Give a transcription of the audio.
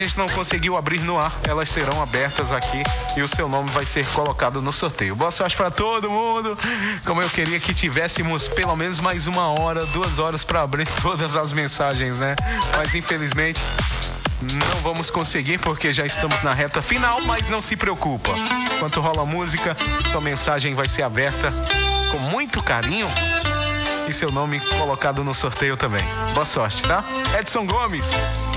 A gente não conseguiu abrir no ar, elas serão abertas aqui e o seu nome vai ser colocado no sorteio. Boa sorte para todo mundo. Como eu queria que tivéssemos pelo menos mais 1 hora, 2 horas para abrir todas as mensagens, né? Mas infelizmente não vamos conseguir porque já estamos na reta final, mas não se preocupa. Enquanto rola a música, sua mensagem vai ser aberta com muito carinho e seu nome colocado no sorteio também. Boa sorte, tá? Edson Gomes.